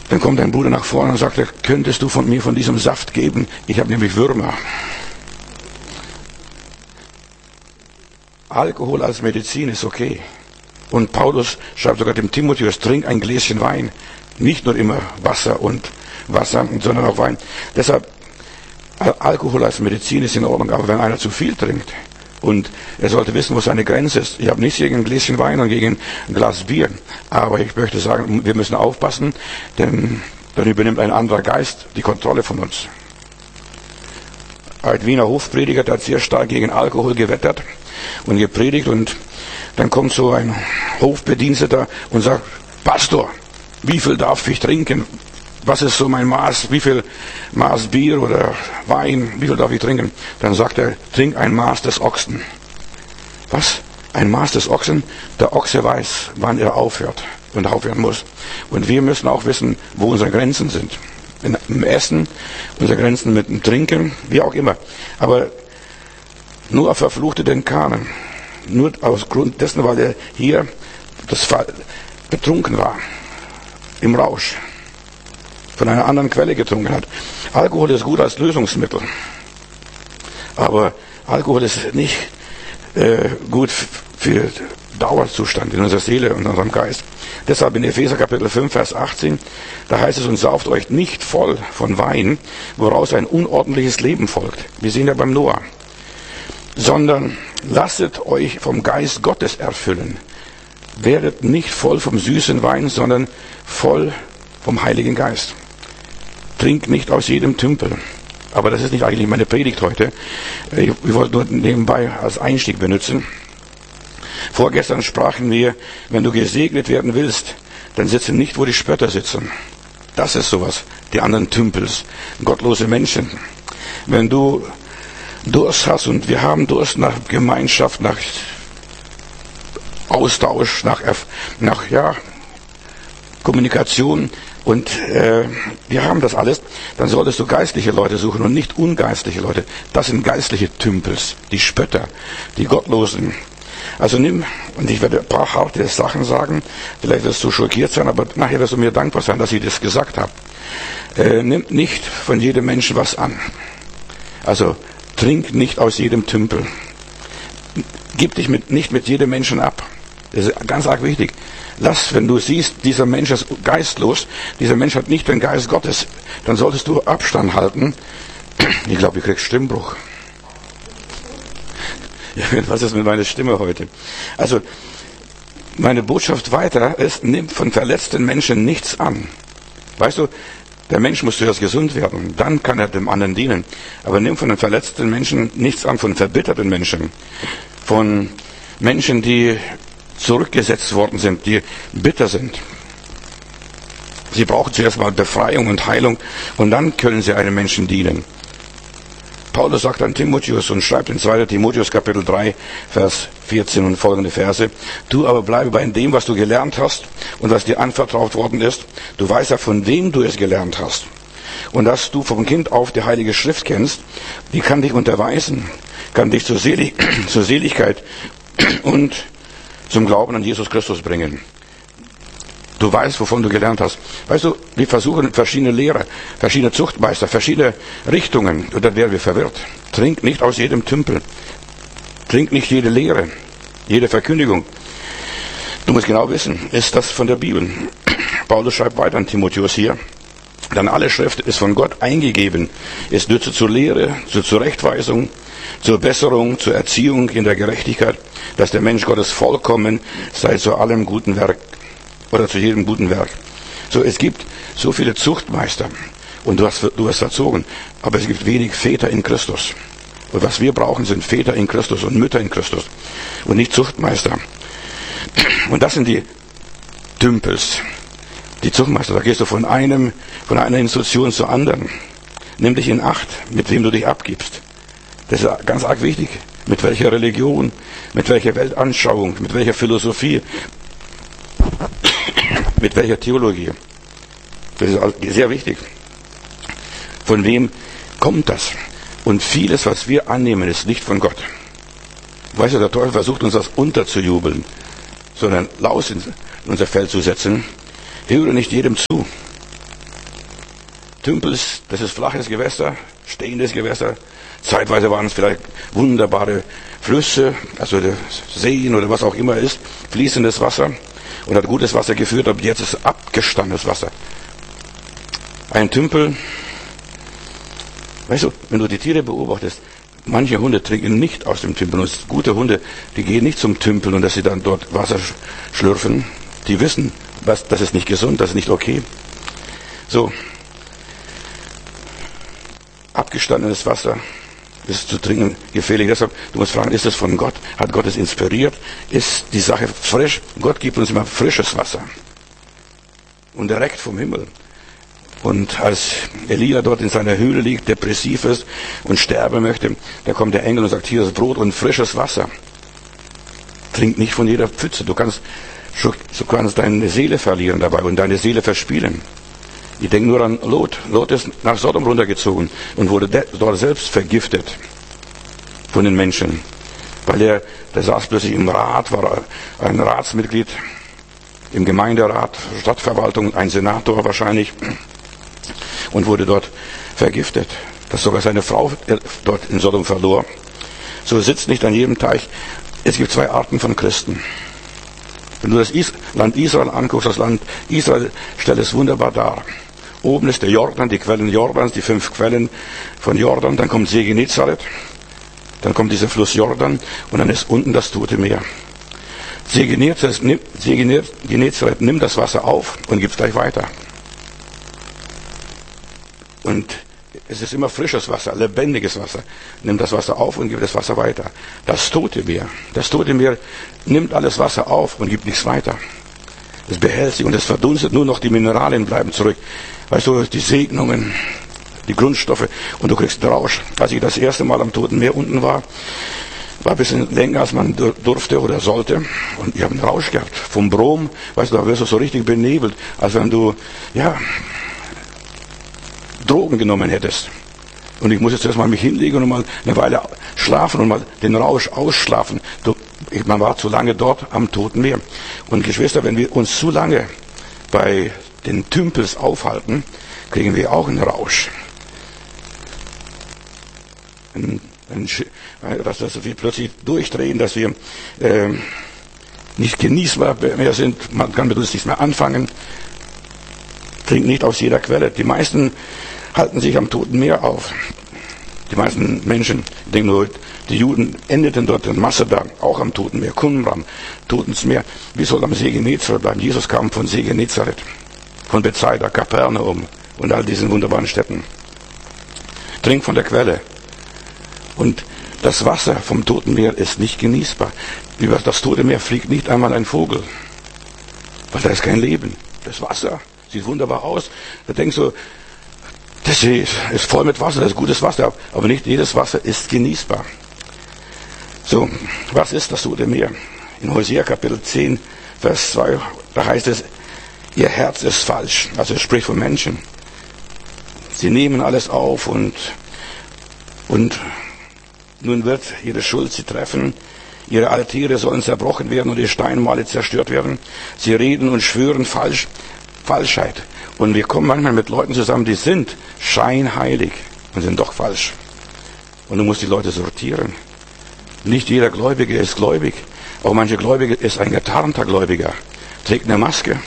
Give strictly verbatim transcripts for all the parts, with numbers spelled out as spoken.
Dann kommt ein Bruder nach vorne und sagt, könntest du von mir von diesem Saft geben? Ich habe nämlich Würmer. Alkohol als Medizin ist okay. Und Paulus schreibt sogar dem Timotheus, trink ein Gläschen Wein. Nicht nur immer Wasser und Wasser, sondern auch Wein. Deshalb, Alkohol als Medizin ist in Ordnung, aber wenn einer zu viel trinkt, und er sollte wissen, wo seine Grenze ist. Ich habe nichts gegen ein Gläschen Wein und gegen ein Glas Bier. Aber ich möchte sagen, wir müssen aufpassen, denn dann übernimmt ein anderer Geist die Kontrolle von uns. Ein Wiener Hofprediger, der hat sehr stark gegen Alkohol gewettert und gepredigt. Und dann kommt so ein Hofbediensteter und sagt, Pastor, wie viel darf ich trinken? Was ist so mein Maß? Wie viel Maß Bier oder Wein? Wie viel darf ich trinken? Dann sagt er, trink ein Maß des Ochsen. Was? Ein Maß des Ochsen? Der Ochse weiß, wann er aufhört und aufhören muss. Und wir müssen auch wissen, wo unsere Grenzen sind. Im Essen, unsere Grenzen mit dem Trinken, wie auch immer. Aber nur auf verfluchte Denkanen. Nur aus Grund dessen, weil er hier das betrunken war. Im Rausch. Von einer anderen Quelle getrunken hat. Alkohol ist gut als Lösungsmittel. Aber Alkohol ist nicht äh, gut für Dauerzustand in unserer Seele und unserem Geist. Deshalb in Epheser Kapitel fünf, Vers achtzehn, da heißt es, und sauft euch nicht voll von Wein, woraus ein unordentliches Leben folgt. Wir sehen ja beim Noah. Sondern lasset euch vom Geist Gottes erfüllen. Werdet nicht voll vom süßen Wein, sondern voll vom Heiligen Geist. Trinkt nicht aus jedem Tümpel. Aber das ist nicht eigentlich meine Predigt heute. Ich, ich wollte nur nebenbei als Einstieg benutzen. Vorgestern sprachen wir, wenn du gesegnet werden willst, dann sitze nicht, wo die Spötter sitzen. Das ist sowas, die anderen Tümpels, gottlose Menschen. Wenn du Durst hast, und wir haben Durst nach Gemeinschaft, nach Austausch, nach, nach ja, Kommunikation, und äh, wir haben das alles, dann solltest du geistliche Leute suchen und nicht ungeistliche Leute. Das sind geistliche Tümpels, die Spötter, die Gottlosen. Also nimm, und ich werde ein paar harte Sachen sagen, vielleicht wirst du schockiert sein, aber nachher wirst du mir dankbar sein, dass ich das gesagt habe. Äh, nimm nicht von jedem Menschen was an. Also trink nicht aus jedem Tümpel. Gib dich mit, nicht mit jedem Menschen ab. Das ist ganz arg wichtig. Lass, wenn du siehst, dieser Mensch ist geistlos, dieser Mensch hat nicht den Geist Gottes, dann solltest du Abstand halten. Ich glaube, ich krieg Stimmbruch. Was ist mit meiner Stimme heute? Also, meine Botschaft weiter ist, nimm von verletzten Menschen nichts an. Weißt du, der Mensch muss zuerst gesund werden, dann kann er dem anderen dienen. Aber nimm von den verletzten Menschen nichts an, von verbitterten Menschen, von Menschen, die zurückgesetzt worden sind, die bitter sind. Sie brauchen zuerst mal Befreiung und Heilung und dann können sie einem Menschen dienen. Paulus sagt an Timotheus und schreibt in zweiter Timotheus Kapitel drei, Vers vierzehn und folgende Verse, du aber bleibe bei dem, was du gelernt hast und was dir anvertraut worden ist. Du weißt ja, von wem du es gelernt hast. Und dass du vom Kind auf die Heilige Schrift kennst, die kann dich unterweisen, kann dich zur, Selig zur Seligkeit und zum Glauben an Jesus Christus bringen. Du weißt, wovon du gelernt hast. Weißt du, wir versuchen verschiedene Lehrer, verschiedene Zuchtmeister, verschiedene Richtungen, und dann wären wir verwirrt. Trink nicht aus jedem Tümpel. Trink nicht jede Lehre, jede Verkündigung. Du musst genau wissen, ist das von der Bibel? Paulus schreibt weiter an Timotheus hier, denn alle Schrift ist von Gott eingegeben, ist nütze zur Lehre, zur Zurechtweisung, zur Besserung, zur Erziehung in der Gerechtigkeit, dass der Mensch Gottes vollkommen sei zu allem guten Werk oder zu jedem guten Werk. So, es gibt so viele Zuchtmeister und du hast, du hast erzogen, aber es gibt wenig Väter in Christus. Und was wir brauchen, sind Väter in Christus und Mütter in Christus und nicht Zuchtmeister. Und das sind die Tümpels, die Zuchtmeister. Da gehst du von einem, von einer Institution zur anderen. Nimm dich in Acht, mit wem du dich abgibst. Das ist ganz arg wichtig. Mit welcher Religion, mit welcher Weltanschauung, mit welcher Philosophie, mit welcher Theologie. Das ist sehr wichtig. Von wem kommt das? Und vieles, was wir annehmen, ist nicht von Gott. Weißt du, der Teufel versucht uns das unterzujubeln, sondern Laus in unser Feld zu setzen. Höre nicht jedem zu. Tümpels, das ist flaches Gewässer, stehendes Gewässer. Zeitweise waren es vielleicht wunderbare Flüsse, also Seen oder was auch immer ist, fließendes Wasser und hat gutes Wasser geführt, aber jetzt ist abgestandenes Wasser. Ein Tümpel, weißt du, wenn du die Tiere beobachtest, manche Hunde trinken nicht aus dem Tümpel. Und gute Hunde, die gehen nicht zum Tümpel und dass sie dann dort Wasser schlürfen. Die wissen, was, das ist nicht gesund, das ist nicht okay. So, abgestandenes Wasser ist zu trinken gefährlich. Deshalb, du musst fragen, ist es von Gott? Hat Gott es inspiriert? Ist die Sache frisch? Gott gibt uns immer frisches Wasser. Und direkt vom Himmel. Und als Elia dort in seiner Höhle liegt, depressiv ist und sterben möchte, da kommt der Engel und sagt, hier ist Brot und frisches Wasser. Trink nicht von jeder Pfütze. Du kannst, du kannst deine Seele verlieren dabei und deine Seele verspielen. Ich denke nur an Lot. Lot ist nach Sodom runtergezogen und wurde dort selbst vergiftet von den Menschen. Weil er, der saß plötzlich im Rat, war ein Ratsmitglied im Gemeinderat, Stadtverwaltung, ein Senator wahrscheinlich, und wurde dort vergiftet. Dass sogar seine Frau dort in Sodom verlor. So sitzt nicht an jedem Teich. Es gibt zwei Arten von Christen. Wenn du das Land Israel anguckst, das Land Israel stellt es wunderbar dar. Oben ist der Jordan, die Quellen Jordans, die fünf Quellen von Jordan. Dann kommt See Genezareth. Dann kommt dieser Fluss Jordan. Und dann ist unten das Tote Meer. See Genezareth nimmt, See Genezareth nimmt das Wasser auf und gibt es gleich weiter. Und es ist immer frisches Wasser, lebendiges Wasser. Nimmt das Wasser auf und gibt das Wasser weiter. Das Tote Meer, das Tote Meer nimmt alles Wasser auf und gibt nichts weiter. Es behält sich und es verdunstet, nur noch die Mineralien bleiben zurück. Weißt du, die Segnungen, die Grundstoffe und du kriegst Rausch. Als ich das erste Mal am Toten Meer unten war, war ein bisschen länger, als man durfte oder sollte. Und ich habe einen Rausch gehabt. Vom Brom, weißt du, da wirst du so richtig benebelt, als wenn du, ja, Drogen genommen hättest. Und ich muss jetzt erstmal mich hinlegen und mal eine Weile schlafen und mal den Rausch ausschlafen. Man war zu lange dort am Toten Meer. Und Geschwister, wenn wir uns zu lange bei den Tümpels aufhalten, kriegen wir auch einen Rausch. Ein, ein, dass, dass wir plötzlich durchdrehen, dass wir äh, nicht genießbar mehr sind. Man kann mit uns nichts mehr anfangen. Trinkt nicht aus jeder Quelle. Die meisten halten sich am Toten Meer auf. Die meisten Menschen, ich denke nur, die Juden endeten dort in Masada, auch am Toten Meer, Qumran, Totens Meer. Wie soll am See Genezareth bleiben? Jesus kam von See Genezareth, von Bethsaida, Kapernaum und all diesen wunderbaren Städten. Trink von der Quelle. Und das Wasser vom Toten Meer ist nicht genießbar. Über das Tote Meer fliegt nicht einmal ein Vogel, weil da ist kein Leben. Das Wasser sieht wunderbar aus. Da denkst du, das See ist voll mit Wasser, das ist gutes Wasser, aber nicht jedes Wasser ist genießbar. So, was ist das Tote Meer? In Hosea Kapitel zehn, Vers zwei, da heißt es, ihr Herz ist falsch. Also es spricht von Menschen. Sie nehmen alles auf und, und nun wird ihre Schuld sie treffen. Ihre Altäre sollen zerbrochen werden und die Steinmale zerstört werden. Sie reden und schwören falsch, Falschheit. Und wir kommen manchmal mit Leuten zusammen, die sind scheinheilig und sind doch falsch. Und du musst die Leute sortieren. Nicht jeder Gläubige ist gläubig. Auch manche Gläubige ist ein getarnter Gläubiger. Trägt eine Maske.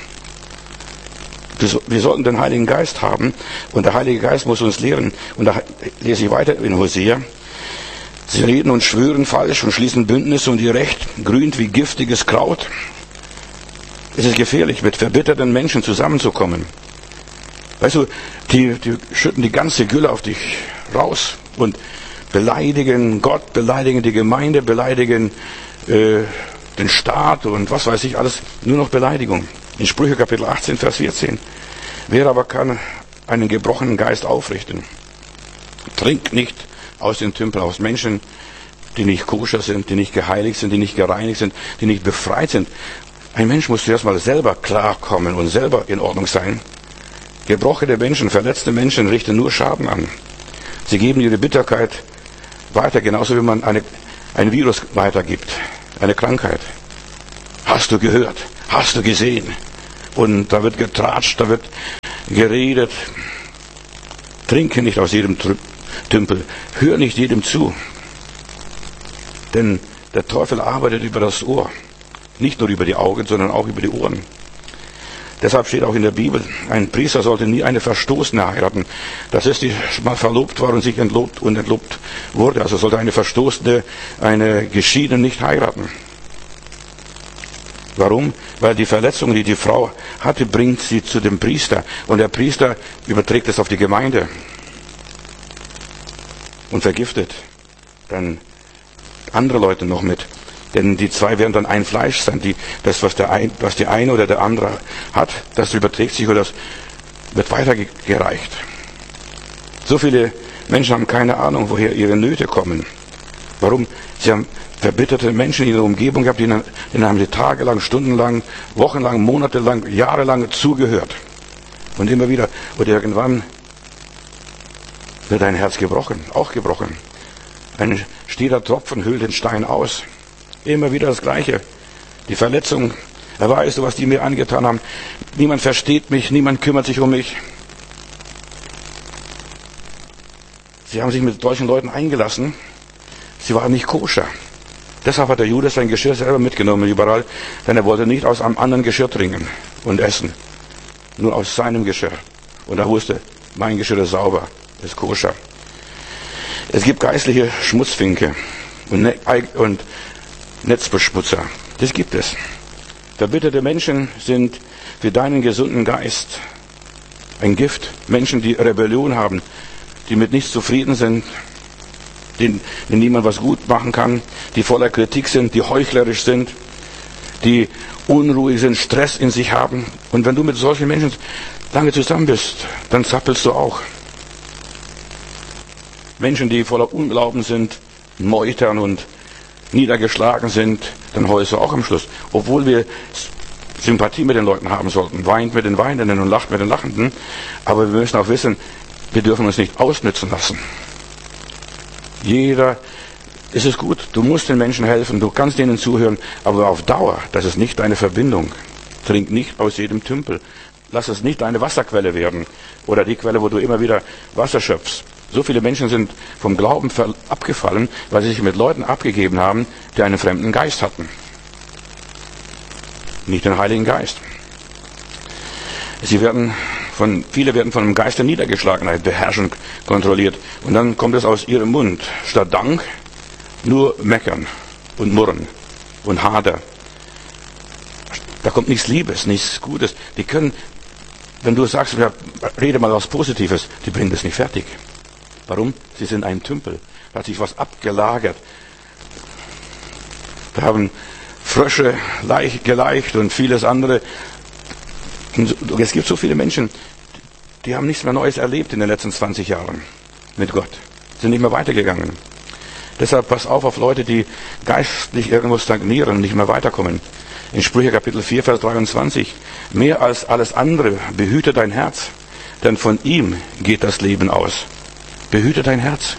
Wir sollten den Heiligen Geist haben. Und der Heilige Geist muss uns lehren. Und da lese ich weiter in Hosea. Sie reden und schwören falsch und schließen Bündnisse und ihr Recht grünt wie giftiges Kraut. Es ist gefährlich, mit verbitterten Menschen zusammenzukommen. Weißt du, die, die schütten die ganze Gülle auf dich raus und beleidigen Gott, beleidigen die Gemeinde, beleidigen äh, den Staat und was weiß ich alles. Nur noch Beleidigung. In Sprüche Kapitel achtzehn, Vers vierzehn. Wer aber kann einen gebrochenen Geist aufrichten? Trink nicht aus den Tümpeln, aus Menschen, die nicht koscher sind, die nicht geheiligt sind, die nicht gereinigt sind, die nicht befreit sind. Ein Mensch muss zuerst mal selber klarkommen und selber in Ordnung sein. Gebrochene Menschen, verletzte Menschen richten nur Schaden an. Sie geben ihre Bitterkeit weiter, genauso wie man eine, ein Virus weitergibt, eine Krankheit. Hast du gehört? Hast du gesehen? Und da wird getratscht, da wird geredet. Trinke nicht aus jedem Tümpel. Hör nicht jedem zu. Denn der Teufel arbeitet über das Ohr. Nicht nur über die Augen, sondern auch über die Ohren. Deshalb steht auch in der Bibel, ein Priester sollte nie eine Verstoßene heiraten. Das ist, die mal verlobt war und sich entlobt und entlobt wurde. Also sollte eine Verstoßene, eine Geschiedene nicht heiraten. Warum? Weil die Verletzung, die die Frau hatte, bringt sie zu dem Priester. Und der Priester überträgt es auf die Gemeinde. Und vergiftet dann andere Leute noch mit. Denn die zwei werden dann ein Fleisch sein. Die, das, was, der ein, was die eine oder der andere hat, das überträgt sich oder das wird weitergereicht. So viele Menschen haben keine Ahnung, woher ihre Nöte kommen. Warum? Sie haben verbitterte Menschen in ihrer Umgebung gehabt, denen, denen haben sie tagelang, stundenlang, wochenlang, monatelang, jahrelang zugehört. Und immer wieder. Und irgendwann wird ein Herz gebrochen, auch gebrochen. Ein steter Tropfen hüllt den Stein aus. Immer wieder das Gleiche. Die Verletzung. Er weiß, was die mir angetan haben. Niemand versteht mich, niemand kümmert sich um mich. Sie haben sich mit solchen Leuten eingelassen. Sie waren nicht koscher. Deshalb hat der Judas sein Geschirr selber mitgenommen, überall, denn er wollte nicht aus einem anderen Geschirr trinken und essen. Nur aus seinem Geschirr. Und er wusste, mein Geschirr ist sauber, ist koscher. Es gibt geistliche Schmutzfinke und, ne und Netzbeschmutzer. Das gibt es. Verbitterte Menschen sind für deinen gesunden Geist ein Gift. Menschen, die Rebellion haben, die mit nichts zufrieden sind, denen, denen niemand was gut machen kann, die voller Kritik sind, die heuchlerisch sind, die unruhig sind, Stress in sich haben. Und wenn du mit solchen Menschen lange zusammen bist, dann zappelst du auch. Menschen, die voller Unglauben sind, meutern und niedergeschlagen sind, dann heulst du auch am Schluss. Obwohl wir Sympathie mit den Leuten haben sollten, weint mit den Weinenden und lacht mit den Lachenden. Aber wir müssen auch wissen, wir dürfen uns nicht ausnützen lassen. Jeder, es ist gut, du musst den Menschen helfen, du kannst ihnen zuhören, aber auf Dauer, das ist nicht deine Verbindung. Trink nicht aus jedem Tümpel. Lass es nicht deine Wasserquelle werden oder die Quelle, wo du immer wieder Wasser schöpfst. So viele Menschen sind vom Glauben abgefallen, weil sie sich mit Leuten abgegeben haben, die einen fremden Geist hatten. Nicht den Heiligen Geist. Sie werden von, viele werden von einem Geist der Niedergeschlagenheit, Beherrschung kontrolliert. Und dann kommt es aus ihrem Mund. Statt Dank nur meckern und murren und Hader. Da kommt nichts Liebes, nichts Gutes. Die können, wenn du sagst, ja, rede mal was Positives, die bringen das nicht fertig. Warum? Sie sind ein Tümpel. Da hat sich was abgelagert. Da haben Frösche leicht, geleicht und vieles andere. Und es gibt so viele Menschen, die haben nichts mehr Neues erlebt in den letzten zwanzig Jahren mit Gott. Sind nicht mehr weitergegangen. Deshalb pass auf auf Leute, die geistlich irgendwo stagnieren und nicht mehr weiterkommen. In Sprüche Kapitel vier, Vers dreiundzwanzig. Mehr als alles andere behüte dein Herz, denn von ihm geht das Leben aus. Behüte dein Herz.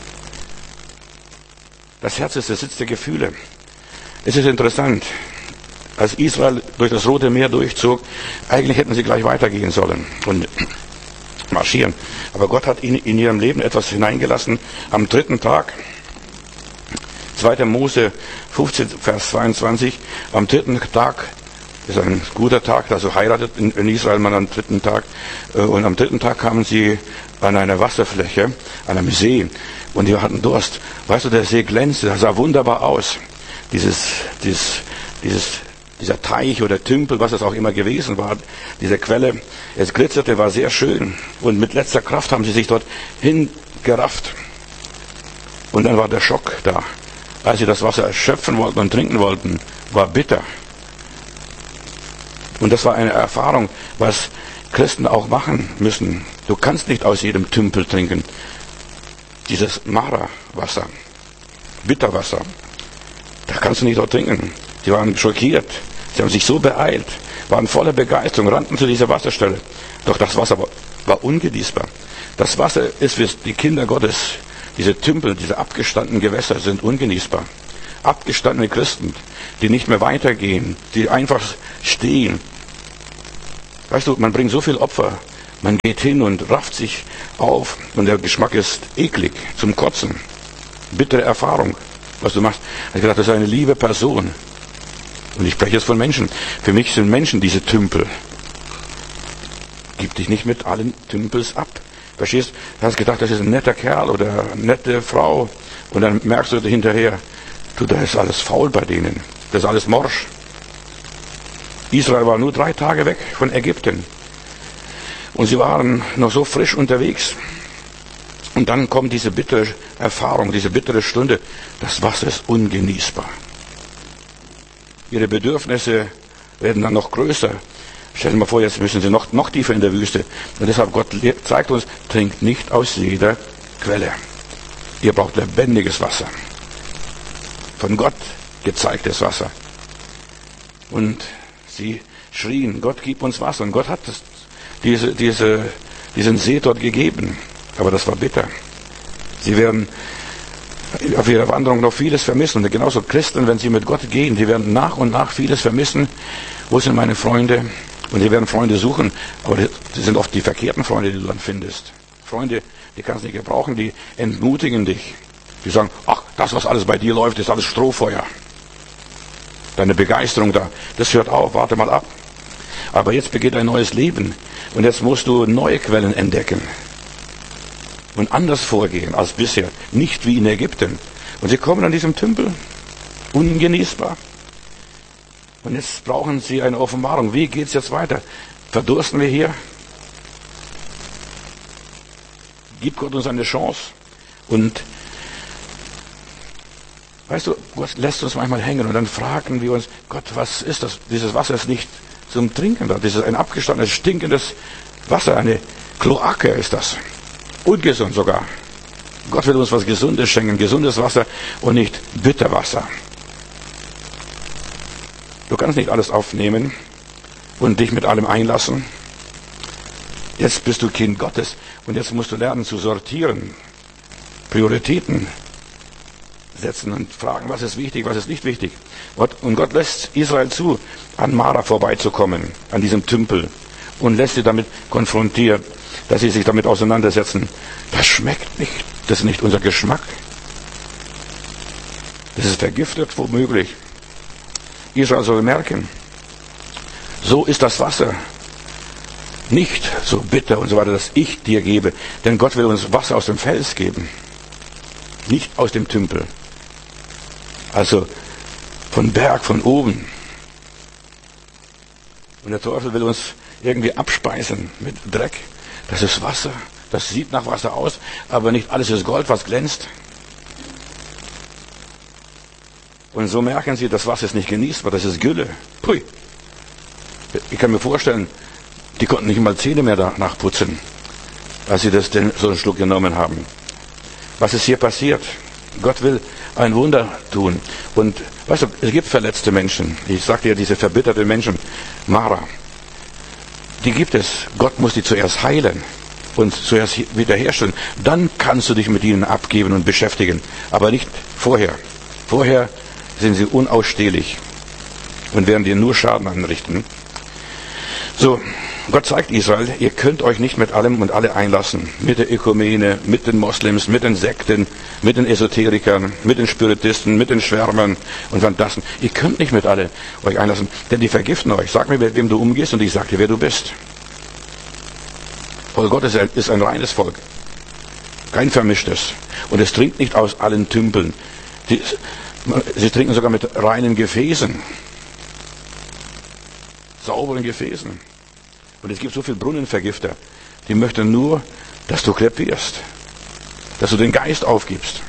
Das Herz ist der Sitz der Gefühle. Es ist interessant, als Israel durch das Rote Meer durchzog, eigentlich hätten sie gleich weitergehen sollen und marschieren. Aber Gott hat in, in ihrem Leben etwas hineingelassen. Am dritten Tag, zweiter Mose fünfzehn, Vers zweiundzwanzig, am dritten Tag, ist ein guter Tag, also heiratet in, in Israel man am dritten Tag, und am dritten Tag kamen sie an einer Wasserfläche, an einem See, und die hatten Durst. Weißt du, der See glänzte, das sah wunderbar aus. Dieses, dieses, dieses, dieser Teich oder Tümpel, was es auch immer gewesen war, diese Quelle, es glitzerte, war sehr schön. Und mit letzter Kraft haben sie sich dort hingerafft. Und dann war der Schock da. Als sie das Wasser schöpfen wollten und trinken wollten, war bitter. Und das war eine Erfahrung, was Christen auch machen müssen. Du kannst nicht aus jedem Tümpel trinken. Dieses Mara-Wasser, Bitterwasser, da kannst du nicht dort trinken. Sie waren schockiert. Sie haben sich so beeilt, waren voller Begeisterung, rannten zu dieser Wasserstelle. Doch das Wasser war, war ungenießbar. Das Wasser ist für die Kinder Gottes. Diese Tümpel, diese abgestandenen Gewässer sind ungenießbar. Abgestandene Christen, die nicht mehr weitergehen, die einfach stehen. Weißt du, man bringt so viel Opfer Man geht hin und rafft sich auf und der Geschmack ist eklig, zum Kotzen. Bittere Erfahrung, was du machst. Ich habe gedacht, das ist eine liebe Person. Und ich spreche jetzt von Menschen. Für mich sind Menschen diese Tümpel. Gib dich nicht mit allen Tümpels ab. Verstehst? Du hast gedacht, das ist ein netter Kerl oder eine nette Frau. Und dann merkst du hinterher, du, da ist alles faul bei denen. Das ist alles morsch. Israel war nur drei Tage weg von Ägypten. Und sie waren noch so frisch unterwegs. Und dann kommt diese bittere Erfahrung, diese bittere Stunde. Das Wasser ist ungenießbar. Ihre Bedürfnisse werden dann noch größer. Stell dir mal vor, jetzt müssen sie noch, noch tiefer in der Wüste. Und deshalb Gott zeigt uns, trinkt nicht aus jeder Quelle. Ihr braucht lebendiges Wasser. Von Gott gezeigtes Wasser. Und sie schrien, Gott gib uns Wasser. Und Gott hat das, diese, diese, diesen See dort gegeben. Aber das war bitter. Sie werden auf ihrer Wanderung noch vieles vermissen. Und genauso Christen, wenn sie mit Gott gehen, die werden nach und nach vieles vermissen. Wo sind meine Freunde? Und sie werden Freunde suchen, aber das sind oft die verkehrten Freunde, die du dann findest. Freunde, die kannst du nicht gebrauchen, die entmutigen dich. Die sagen, ach, das, was alles bei dir läuft, ist alles Strohfeuer. Deine Begeisterung da, das hört auf, warte mal ab. Aber jetzt beginnt ein neues Leben. Und jetzt musst du neue Quellen entdecken. Und anders vorgehen als bisher. Nicht wie in Ägypten. Und sie kommen an diesem Tümpel. Ungenießbar. Und jetzt brauchen sie eine Offenbarung. Wie geht's jetzt weiter? Verdursten wir hier? Gibt Gott uns eine Chance? Und weißt du, Gott lässt uns manchmal hängen und dann fragen wir uns, Gott, was ist das? Dieses Wasser ist nicht zum Trinken da. Das ist ein abgestandenes, stinkendes Wasser. Eine Kloake ist das. Ungesund sogar. Gott will uns was Gesundes schenken. Gesundes Wasser und nicht Bitterwasser. Du kannst nicht alles aufnehmen und dich mit allem einlassen. Jetzt bist du Kind Gottes und jetzt musst du lernen zu sortieren, Prioritäten setzen und fragen, was ist wichtig, was ist nicht wichtig. Und Gott lässt Israel zu, an Mara vorbeizukommen, an diesem Tümpel und lässt sie damit konfrontieren, dass sie sich damit auseinandersetzen. Das schmeckt nicht, das ist nicht unser Geschmack. Das ist vergiftet womöglich. Israel soll merken, so ist das Wasser nicht so bitter und so weiter, das ich dir gebe. Denn Gott will uns Wasser aus dem Fels geben, nicht aus dem Tümpel. Also von Berg, von oben. Und der Teufel will uns irgendwie abspeisen mit Dreck. Das ist Wasser, das sieht nach Wasser aus, aber nicht alles ist Gold, was glänzt. Und so merken sie, das Wasser ist nicht genießbar, das ist Gülle. Pui. Ich kann mir vorstellen, die konnten nicht mal Zähne mehr danach putzen, als sie das denn so einen Schluck genommen haben. Was ist hier passiert? Gott will ein Wunder tun. Und weißt du, es gibt verletzte Menschen. Ich sagte ja, diese verbitterten Menschen, Mara, die gibt es. Gott muss die zuerst heilen und zuerst wiederherstellen. Dann kannst du dich mit ihnen abgeben und beschäftigen. Aber nicht vorher. Vorher sind sie unausstehlich und werden dir nur Schaden anrichten. So, Gott zeigt Israel, ihr könnt euch nicht mit allem und alle einlassen. Mit der Ökumene, mit den Moslems, mit den Sekten, mit den Esoterikern, mit den Spiritisten, mit den Schwärmern und Fantasten. Ihr könnt nicht mit alle euch einlassen, denn die vergiften euch. Sag mir, mit wem du umgehst und ich sag dir, wer du bist. Volk Gottes ist ein reines Volk. Kein vermischtes. Und es trinkt nicht aus allen Tümpeln. Die, Sie trinken sogar mit reinen Gefäßen. Sauberen Gefäßen. Und es gibt so viele Brunnenvergifter, die möchten nur, dass du krepierst. Dass du den Geist aufgibst.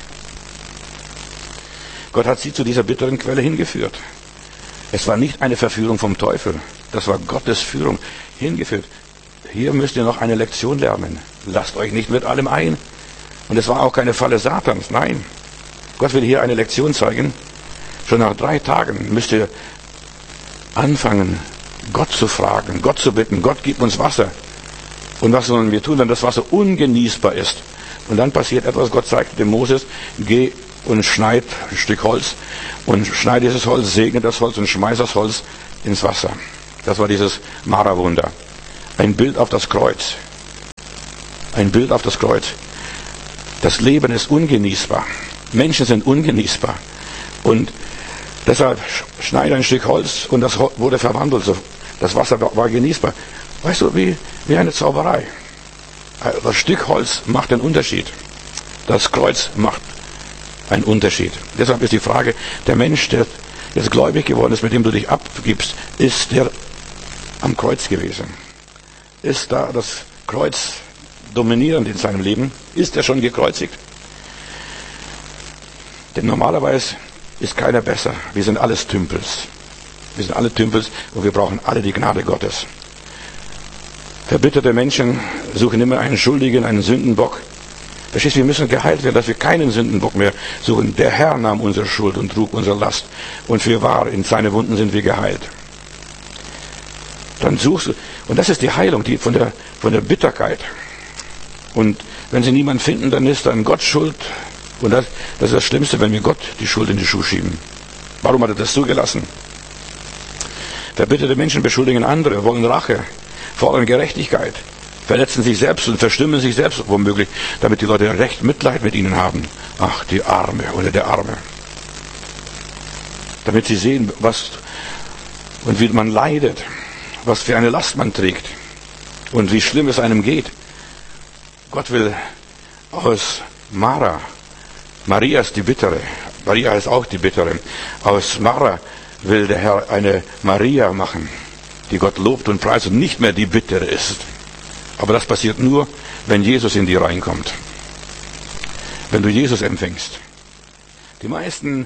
Gott hat sie zu dieser bitteren Quelle hingeführt. Es war nicht eine Verführung vom Teufel. Das war Gottes Führung. Hingeführt. Hier müsst ihr noch eine Lektion lernen. Lasst euch nicht mit allem ein. Und es war auch keine Falle Satans. Nein. Gott will hier eine Lektion zeigen. Schon nach drei Tagen müsst ihr anfangen, Gott zu fragen, Gott zu bitten. Gott, gib uns Wasser. Und was sollen wir tun, wenn das Wasser ungenießbar ist? Und dann passiert etwas. Gott sagt dem Moses, geh und schneid ein Stück Holz und schneid dieses Holz, segne das Holz und schmeiß das Holz ins Wasser. Das war dieses Mara-Wunder. Ein Bild auf das Kreuz. ein Bild auf das Kreuz. Das Leben ist ungenießbar. Menschen sind ungenießbar. Und deshalb schneide ein Stück Holz und das wurde verwandelt. Das Wasser war genießbar. Weißt du, wie, wie eine Zauberei. Das Stück Holz macht den Unterschied. Das Kreuz macht einen Unterschied. Deshalb ist die Frage, der Mensch, der jetzt gläubig geworden ist, mit dem du dich abgibst, ist der am Kreuz gewesen? Ist da das Kreuz dominierend in seinem Leben? Ist er schon gekreuzigt? Denn normalerweise ist keiner besser. Wir sind alles Tümpels. Wir sind alle Tümpels und wir brauchen alle die Gnade Gottes. Verbitterte Menschen suchen immer einen Schuldigen, einen Sündenbock. Verstehst du, wir müssen geheilt werden, dass wir keinen Sündenbock mehr suchen. Der Herr nahm unsere Schuld und trug unsere Last. Und für wahr, in seine Wunden sind wir geheilt. Dann suchst du, und das ist die Heilung, die von der, von der Bitterkeit. Und wenn sie niemanden finden, dann ist dann Gott schuld. Und das, das ist das Schlimmste, wenn wir Gott die Schuld in die Schuhe schieben. Warum hat er das zugelassen? Verbitterte Menschen beschuldigen andere, wollen Rache, fordern Gerechtigkeit, verletzen sich selbst und verstimmen sich selbst womöglich, damit die Leute recht Mitleid mit ihnen haben. Ach, die Arme oder der Arme. Damit sie sehen, was und wie man leidet, was für eine Last man trägt und wie schlimm es einem geht. Gott will aus Mara, Maria ist die Bittere, Maria ist auch die Bittere, aus Mara will der Herr eine Maria machen, die Gott lobt und preist und nicht mehr die Bittere ist. Aber das passiert nur, wenn Jesus in dir reinkommt. Wenn du Jesus empfängst. Die meisten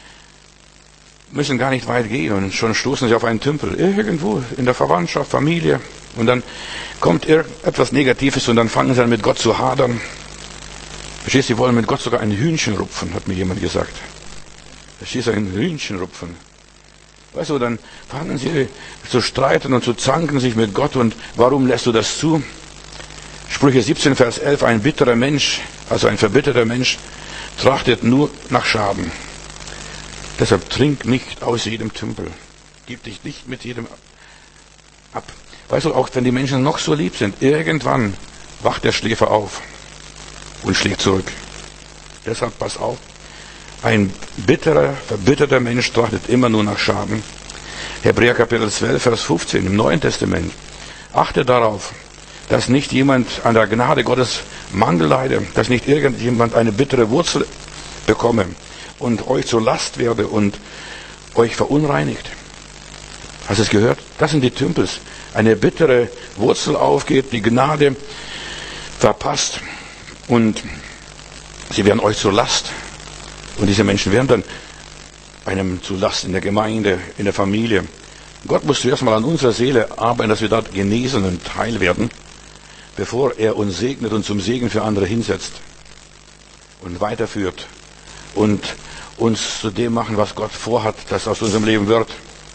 müssen gar nicht weit gehen und schon stoßen sie auf einen Tümpel. Irgendwo in der Verwandtschaft, Familie. Und dann kommt etwas Negatives und dann fangen sie an mit Gott zu hadern. Verstehst du, sie wollen mit Gott sogar ein Hühnchen rupfen, hat mir jemand gesagt. Verstehst du, ein Hühnchen rupfen. Weißt du, dann fangen sie zu streiten und zu zanken sich mit Gott. Und warum lässt du das zu? Sprüche siebzehn, Vers elf, ein bitterer Mensch, also ein verbitterter Mensch, trachtet nur nach Schaden. Deshalb trink nicht aus jedem Tümpel. Gib dich nicht mit jedem ab. Weißt du, auch wenn die Menschen noch so lieb sind, irgendwann wacht der Schläfer auf und schlägt zurück. Deshalb pass auf. Ein bitterer, verbitterter Mensch trachtet immer nur nach Schaden. Hebräer Kapitel zwölf, Vers fünfzehn im Neuen Testament. Achte darauf, dass nicht jemand an der Gnade Gottes Mangel leide, dass nicht irgendjemand eine bittere Wurzel bekomme und euch zur Last werde und euch verunreinigt. Hast du es gehört? Das sind die Tümpels. Eine bittere Wurzel aufgeht, die Gnade verpasst und sie werden euch zur Last. Und diese Menschen werden dann einem zu Last in der Gemeinde, in der Familie. Gott muss zuerst mal an unserer Seele arbeiten, dass wir dort genesen und heil werden, bevor er uns segnet und zum Segen für andere hinsetzt und weiterführt und uns zu dem machen, was Gott vorhat, dass aus unserem Leben wird.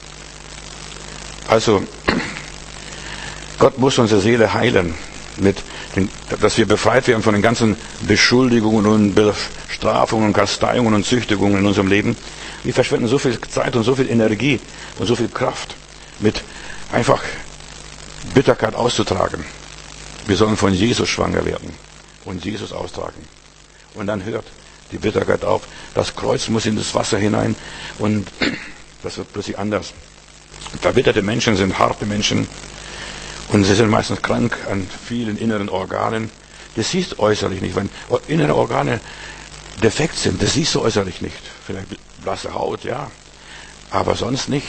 Also, Gott muss unsere Seele heilen, mit den, dass wir befreit werden von den ganzen Beschuldigungen und Bestrafungen und Kasteiungen und Züchtigungen in unserem Leben. Wir verschwenden so viel Zeit und so viel Energie und so viel Kraft mit einfach Bitterkeit auszutragen. Wir sollen von Jesus schwanger werden und Jesus austragen. Und dann hört die Bitterkeit auf. Das Kreuz muss in das Wasser hinein und das wird plötzlich anders. Verbitterte Menschen sind harte Menschen und sie sind meistens krank an vielen inneren Organen. Das siehst du äußerlich nicht. Wenn innere Organe defekt sind, das siehst du äußerlich nicht. Vielleicht blasse Haut, ja, aber sonst nicht.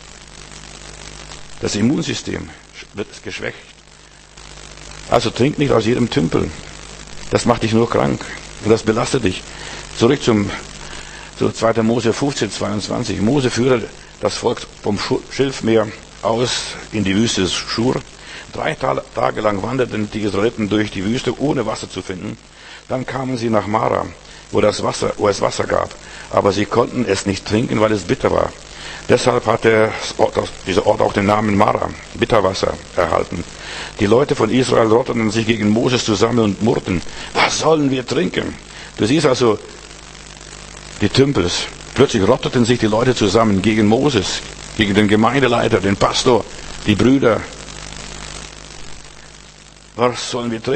Das Immunsystem wird geschwächt. Also trink nicht aus jedem Tümpel. Das macht dich nur krank und das belastet dich. Zurück zum zu zweiter Mose fünfzehn, zweiundzwanzig. Mose führte das Volk vom Schilfmeer aus in die Wüste Schur. Drei Tage lang wanderten die Israeliten durch die Wüste, ohne Wasser zu finden. Dann kamen sie nach Mara, wo, das Wasser, wo es Wasser gab. Aber sie konnten es nicht trinken, weil es bitter war. Deshalb hat der Ort, dieser Ort auch den Namen Mara, Bitterwasser, erhalten. Die Leute von Israel rotteten sich gegen Moses zusammen und murrten, was sollen wir trinken? Du siehst also die Tümpels. Plötzlich rotteten sich die Leute zusammen gegen Moses, gegen den Gemeindeleiter, den Pastor, die Brüder. Was sollen wir trinken?